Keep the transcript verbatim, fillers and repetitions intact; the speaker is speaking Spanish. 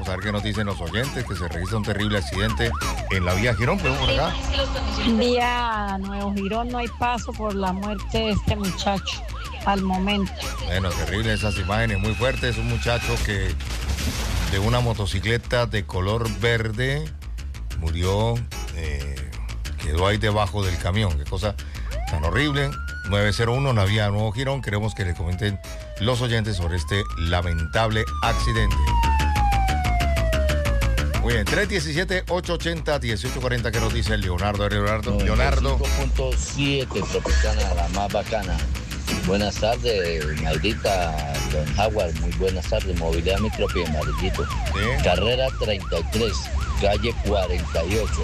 Vamos a ver qué nos dicen los oyentes, que se registra un terrible accidente en la vía Girón, pero por acá. Vía Nuevo Girón no hay paso por la muerte de este muchacho, al momento. Bueno, terrible esas imágenes, muy fuertes. Un muchacho que de una motocicleta de color verde murió, eh, quedó ahí debajo del camión. Qué cosa tan horrible. nueve cero uno, la vía Nuevo Girón. Queremos que le comenten los oyentes sobre este lamentable accidente. Muy bien, tres diecisiete, ocho ochenta, dieciocho cuarenta, ¿qué nos dice Leonardo? Leonardo, Leonardo. cinco punto siete, Tropicana, la más bacana. Buenas tardes, Mayrita, Don Howard, muy buenas tardes. Movilidad Micropi, Amarillito. ¿Sí? Carrera treinta y tres, calle cuarenta y ocho.